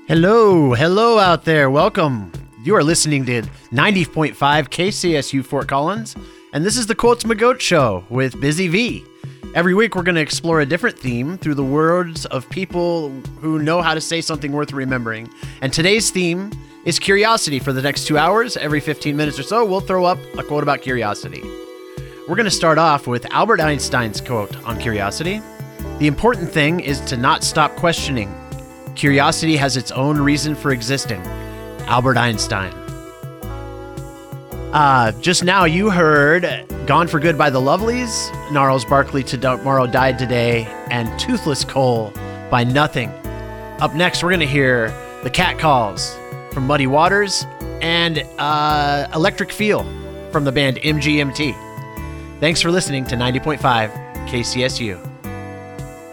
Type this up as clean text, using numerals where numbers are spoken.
Hello out there. Welcome. You are listening to 90.5 KCSU Fort Collins, and this is the Quotes McGoat Show with Busy V. Every week we're going to explore a different theme through the words of people who know how to say something worth remembering. And today's theme is curiosity. For the next 2 hours, every 15 minutes or so, we'll throw up a quote about curiosity. We're going to start off with Albert Einstein's quote on curiosity. The important thing is to not stop questioning. Curiosity has its own reason for existing. Albert Einstein. Just now you heard Gone for Good by the Lovelies, Gnarls Barkley Tomorrow Died Today, and Toothless Coal by Nothing. Up next, we're going to hear The Cat Calls from Muddy Waters and Electric Feel from the band MGMT. Thanks for listening to 90.5 KCSU.